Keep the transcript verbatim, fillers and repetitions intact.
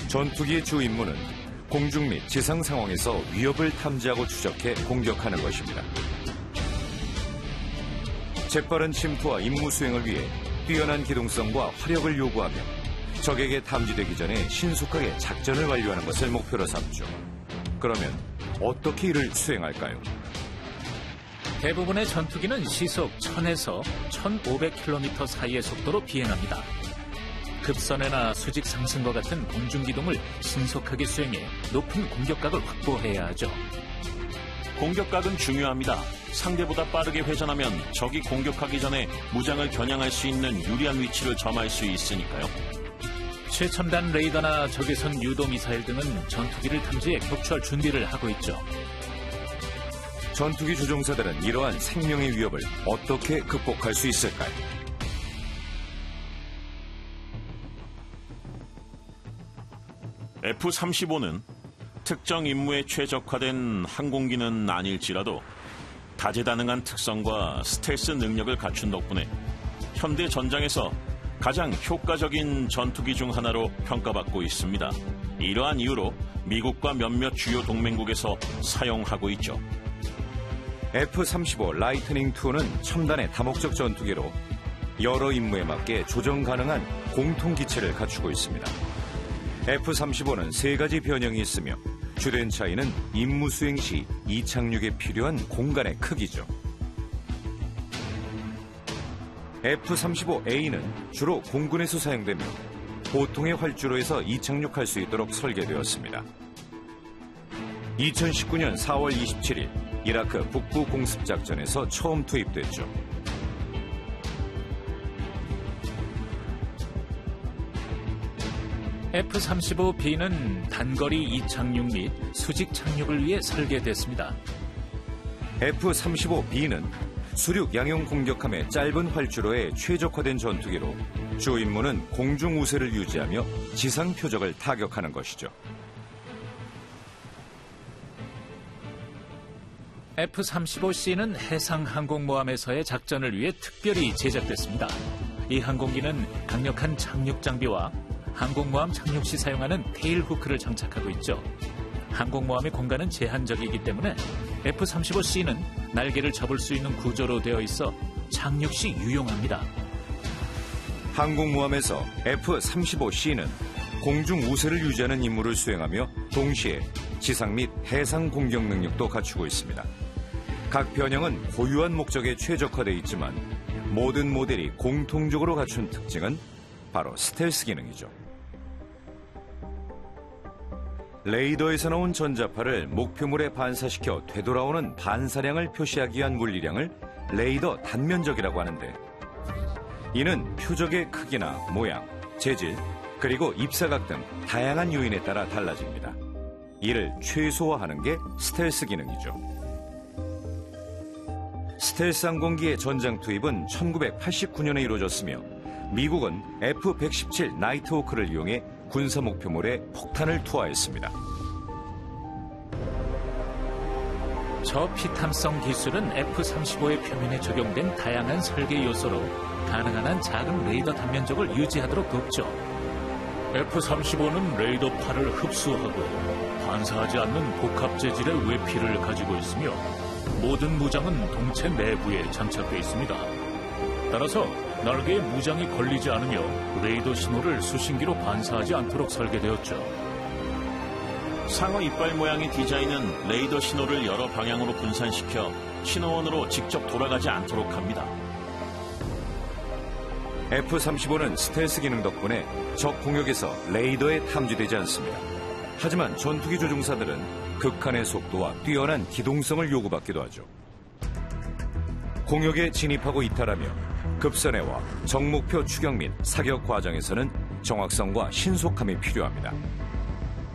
전투기의 주 임무는 공중 및 지상 상황에서 위협을 탐지하고 추적해 공격하는 것입니다. 재빠른 침투와 임무 수행을 위해 뛰어난 기동성과 화력을 요구하며 적에게 탐지되기 전에 신속하게 작전을 완료하는 것을 목표로 삼죠. 그러면 어떻게 이를 수행할까요? 대부분의 전투기는 시속 천에서 천오백 킬로미터 사이의 속도로 비행합니다. 급선회나 수직 상승과 같은 공중기동을 신속하게 수행해 높은 공격각을 확보해야 하죠. 공격각은 중요합니다. 상대보다 빠르게 회전하면 적이 공격하기 전에 무장을 겨냥할 수 있는 유리한 위치를 점할 수 있으니까요. 최첨단 레이더나 적외선 유도 미사일 등은 전투기를 탐지해 격추할 준비를 하고 있죠. 전투기 조종사들은 이러한 생명의 위협을 어떻게 극복할 수 있을까요? 에프 삼십오는 특정 임무에 최적화된 항공기는 아닐지라도 다재다능한 특성과 스텔스 능력을 갖춘 덕분에 현대 전장에서 가장 효과적인 전투기 중 하나로 평가받고 있습니다. 이러한 이유로 미국과 몇몇 주요 동맹국에서 사용하고 있죠. 에프 삼십오 라이트닝 투는 첨단의 다목적 전투기로 여러 임무에 맞게 조정 가능한 공통 기체를 갖추고 있습니다. 에프 삼십오는 세 가지 변형이 있으며 주된 차이는 임무 수행 시 이착륙에 필요한 공간의 크기죠. 에프 삼십오 에이는 주로 공군에서 사용되며 보통의 활주로에서 이착륙할 수 있도록 설계되었습니다. 이천십구 년 사월 이십칠일 이라크 북부 공습작전에서 처음 투입됐죠. 에프 삼십오 비는 단거리 이착륙 및 수직 착륙을 위해 설계됐습니다. 에프 삼십오 비는 수륙 양용 공격함의 짧은 활주로에 최적화된 전투기로 주 임무는 공중 우세를 유지하며 지상 표적을 타격하는 것이죠. 에프 삼십오 씨는 해상항공모함에서의 작전을 위해 특별히 제작됐습니다. 이 항공기는 강력한 착륙 장비와 항공모함 착륙 시 사용하는 테일 후크를 장착하고 있죠. 항공모함의 공간은 제한적이기 때문에 에프 삼십오 씨는 날개를 접을 수 있는 구조로 되어 있어 착륙 시 유용합니다. 항공모함에서 에프 삼십오 씨는 공중 우세를 유지하는 임무를 수행하며 동시에 지상 및 해상 공격 능력도 갖추고 있습니다. 각 변형은 고유한 목적에 최적화되어 있지만 모든 모델이 공통적으로 갖춘 특징은 바로 스텔스 기능이죠. 레이더에서 나온 전자파를 목표물에 반사시켜 되돌아오는 반사량을 표시하기 위한 물리량을 레이더 단면적이라고 하는데, 이는 표적의 크기나 모양, 재질, 그리고 입사각 등 다양한 요인에 따라 달라집니다. 이를 최소화하는 게 스텔스 기능이죠. 스텔스 항공기의 전장 투입은 천구백팔십구 년에 이루어졌으며 미국은 에프 백십칠 나이트호크를 이용해 군사 목표물에 폭탄을 투하했습니다. 저피탐성 기술은 에프 삼십오의 표면에 적용된 다양한 설계 요소로 가능한 한 작은 레이더 단면적을 유지하도록 돕죠. 에프 삼십오는 레이더파를 흡수하고 반사하지 않는 복합 재질의 외피를 가지고 있으며 모든 무장은 동체 내부에 장착되어 있습니다. 따라서 날개에 무장이 걸리지 않으며 레이더 신호를 수신기로 반사하지 않도록 설계되었죠. 상어 이빨 모양의 디자인은 레이더 신호를 여러 방향으로 분산시켜 신호원으로 직접 돌아가지 않도록 합니다. 에프 삼십오는 스텔스 기능 덕분에 적 공격에서 레이더에 탐지되지 않습니다. 하지만 전투기 조종사들은 극한의 속도와 뛰어난 기동성을 요구받기도 하죠. 공역에 진입하고 이탈하며 급선회와 적목표 추격 및 사격 과정에서는 정확성과 신속함이 필요합니다.